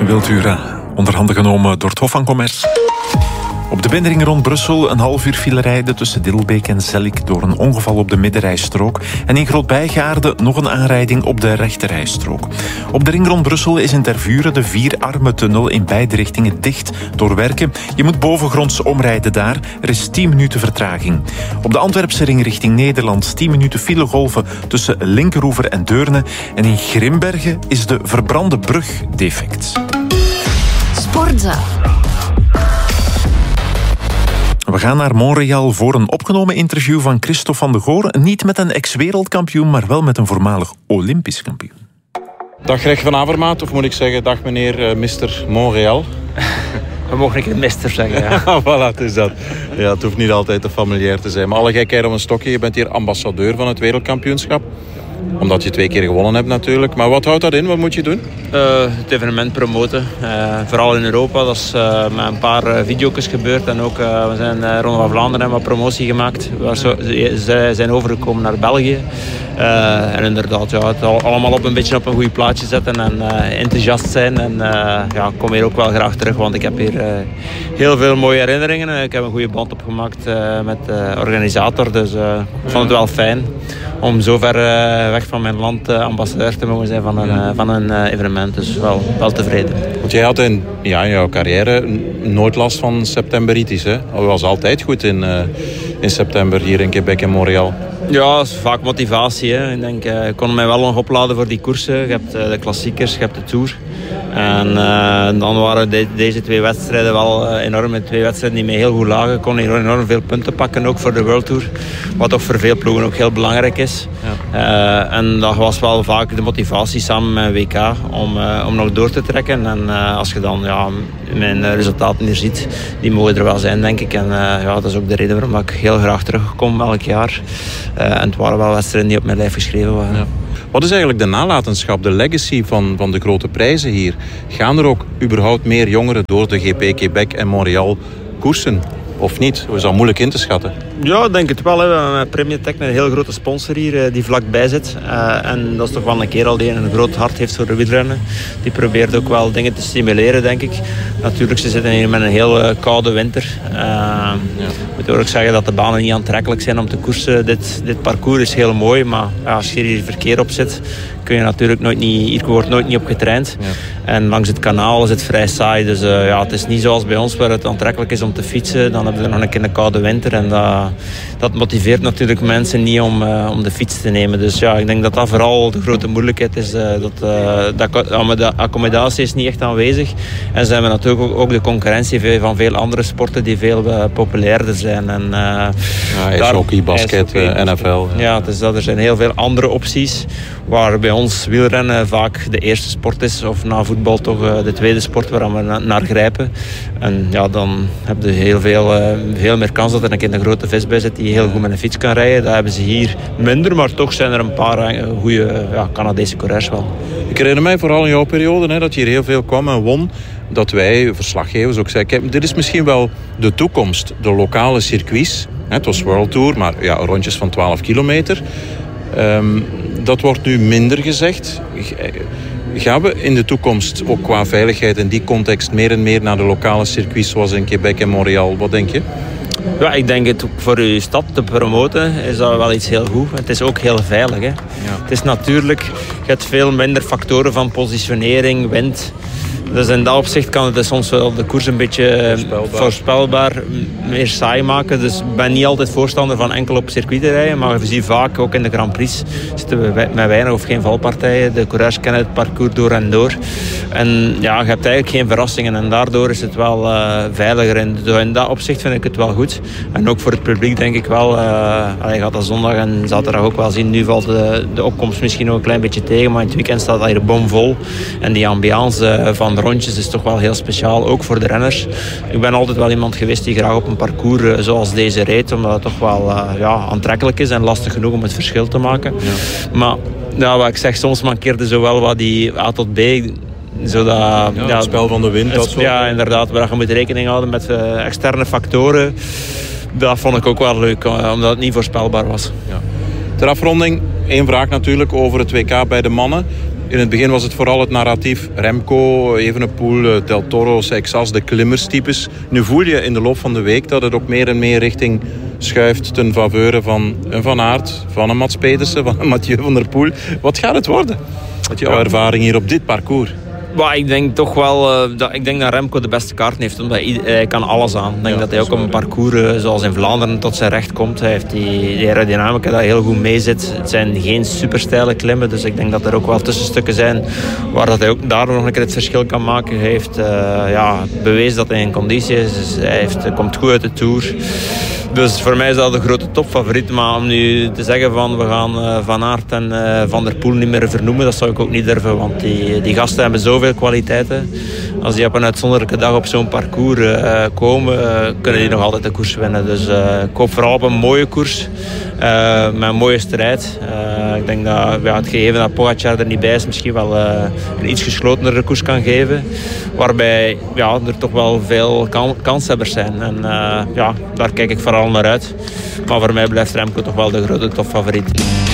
Wilturen, onder handen genomen door het Hof van Commerce. Op de binnenring rond Brussel een half uur file rijden tussen Dilbeek en Zellik door een ongeval op de middenrijstrook. En in Groot-Bijgaarde nog een aanrijding op de rechterrijstrook. Op de ring rond Brussel is in Tervuren de Vierarmentunnel in beide richtingen dicht door werken. Je moet bovengronds omrijden daar. Er is 10 minuten vertraging. Op de Antwerpse ring richting Nederland 10 minuten filegolven tussen Linkeroever en Deurne. En in Grimbergen is de verbrande brug defect. Sportza. We gaan naar Montreal voor een opgenomen interview van Christophe van de Goor. Niet met een ex-wereldkampioen, maar wel met een voormalig Olympisch kampioen. Dag Greg van Avermaat, of moet ik zeggen, dag meneer Mr. Montreal. We mogen een keer mister zeggen, ja. Voilà, het is dat. Ja, het hoeft niet altijd te familiair te zijn. Maar alle gekheid om een stokje, je bent hier ambassadeur van het wereldkampioenschap. Omdat je 2 keer gewonnen hebt natuurlijk. Maar wat houdt dat in? Wat moet je doen? Het evenement promoten. Vooral in Europa. Dat is met een paar video's gebeurd. En ook, we zijn Ronde van Vlaanderen hebben wat promotie gemaakt. Ze zijn overgekomen naar België. En inderdaad, ja, het allemaal een beetje op een goed plaatje zetten. En enthousiast zijn. En ja, ik kom hier ook wel graag terug. Want ik heb hier heel veel mooie herinneringen. Ik heb een goede band opgemaakt met de organisator. Dus ik vond het wel fijn om zo ver weg van mijn land ambassadeur te mogen zijn van een evenement. Dus wel tevreden. Want jij had in jouw carrière nooit last van septemberitis, hè? Dat was altijd goed in september hier in Quebec en Montreal. Ja, dat is vaak motivatie. Hè. Ik denk, ik kon mij wel nog opladen voor die koersen. Je hebt de klassiekers, je hebt de Tour. En dan waren deze 2 wedstrijden wel enorme 2 wedstrijden die mij heel goed lagen. Ik kon hier enorm veel punten pakken, ook voor de World Tour. Wat toch voor veel ploegen ook heel belangrijk is. Ja. En dat was wel vaak de motivatie samen met WK om nog door te trekken. En als je dan mijn resultaten hier ziet, die mogen er wel zijn, denk ik. En dat is ook de reden waarom ik heel graag terugkom elk jaar. En het waren wel wedstrijden die op mijn lijf geschreven waren. Ja. Wat is eigenlijk de nalatenschap, de legacy van de grote prijzen hier? Gaan er ook überhaupt meer jongeren door de GP Quebec en Montreal koersen? Of niet? Is dat moeilijk in te schatten? Ja, ik denk het wel. Hè. We hebben met Premier Tech een heel grote sponsor hier die vlakbij zit. En dat is toch wel een kerel die een groot hart heeft voor de wielrennen. Die probeert ook wel dingen te stimuleren, denk ik. Natuurlijk, ze zitten hier met een heel koude winter. Ik moet ook zeggen dat de banen niet aantrekkelijk zijn om te koersen. Dit parcours is heel mooi, maar als je hier verkeer op zit, kun je natuurlijk hier wordt nooit niet op getraind. Ja. En langs het kanaal is het vrij saai. Dus het is niet zoals bij ons waar het aantrekkelijk is om te fietsen. Dan hebben we nog een keer een koude winter. En dat motiveert natuurlijk mensen niet om de fiets te nemen. Dus ja, ik denk dat dat vooral de grote moeilijkheid is. De accommodatie is niet echt aanwezig. En ze hebben natuurlijk ook de concurrentie van veel andere sporten die veel populairder zijn. Ijshockey, basket, NFL. Ja, dus er zijn heel veel andere opties. Waar bij ons wielrennen vaak de eerste sport is. Of na voetbal toch de tweede sport waar we naar grijpen. En ja, dan heb je heel meer kans dat er een keer een grote vis bij zit die heel goed met een fiets kan rijden. Dat hebben ze hier minder, maar toch zijn er een paar goede Canadese coureurs wel. Ik herinner mij vooral in jouw periode dat je hier heel veel kwam en won. Dat wij, verslaggevers, ook zeiden, kijk, dit is misschien wel de toekomst. De lokale circuits. Het was World Tour, maar rondjes van 12 kilometer. Dat wordt nu minder gezegd. Gaan we in de toekomst ook qua veiligheid in die context meer en meer naar de lokale circuits zoals in Quebec en Montreal? Wat denk je? Ja, ik denk het voor uw stad te promoten is dat wel iets heel goed. Het is ook heel veilig. Hè? Ja. Het is natuurlijk, je hebt veel minder factoren van positionering, wind. Dus in dat opzicht kan het soms wel de koers een beetje voorspelbaar meer saai maken. Dus ik ben niet altijd voorstander van enkel op circuit te rijden. Maar we zien vaak, ook in de Grand Prix, zitten we met weinig of geen valpartijen. De coureurs kennen het parcours door en door. En ja, je hebt eigenlijk geen verrassingen. En daardoor is het wel veiliger. In dat opzicht vind ik het wel goed. En ook voor het publiek denk ik wel. Je gaat dat zondag en zaterdag ook wel zien. Nu valt de opkomst misschien ook een klein beetje tegen. Maar in het weekend staat dat hier bomvol. En die ambiance van rondjes is toch wel heel speciaal, ook voor de renners. Ik ben altijd wel iemand geweest die graag op een parcours zoals deze reed, omdat het toch wel aantrekkelijk is en lastig genoeg om het verschil te maken. Ja. Maar wat ik zeg, soms mankeerde zo wel wat die A tot B. Zodat, het spel van de wind. Ja, inderdaad, waar je moet rekening houden met externe factoren. Dat vond ik ook wel leuk, omdat het niet voorspelbaar was. Ja. Ter afronding, 1 vraag natuurlijk over het WK bij de mannen. In het begin was het vooral het narratief Remco, Evenepoel, Del Toro, Seixas, de klimmerstypes. Nu voel je in de loop van de week dat het ook meer en meer richting schuift ten faveur van een Van Aert, van een Mats Pedersen, van een Mathieu van der Poel. Wat gaat het worden? Met jouw ervaring hier op dit parcours? Maar ik denk toch wel dat Remco de beste kaart heeft, omdat hij kan alles aan. Ik denk dat hij ook op een parcours zoals in Vlaanderen tot zijn recht komt. Hij heeft die aerodynamica dat heel goed mee zit. Het zijn geen supersteile klimmen, dus ik denk dat er ook wel tussenstukken zijn waar dat hij ook daardoor nog een keer het verschil kan maken. Hij heeft bewezen dat hij in conditie is, dus hij komt goed uit de Tour. Dus voor mij is dat de grote topfavoriet. Maar om nu te zeggen van we gaan Van Aert en Van der Poel niet meer vernoemen, dat zou ik ook niet durven. Want die gasten hebben zoveel kwaliteiten. Als die op een uitzonderlijke dag op zo'n parcours komen, kunnen die nog altijd de koers winnen. Dus ik hoop vooral op een mooie koers. Met een mooie strijd. Ik denk dat het gegeven dat Pogacar er niet bij is, misschien wel een iets geslotenere koers kan geven. Waarbij er toch wel veel kanshebbers zijn. En daar kijk ik vooral naar uit. Maar voor mij blijft Remco toch wel de grote topfavoriet.